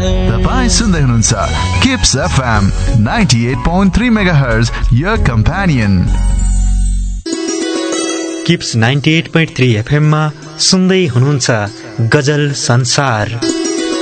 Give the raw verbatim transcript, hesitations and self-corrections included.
तपाईं सुन्दै हुनुहुन्छ kips FM ninety-eight point three megahertz, your companion. Kips ninety-eight point three FM मा सुन्दै हुनुहुन्छ गजल संसार।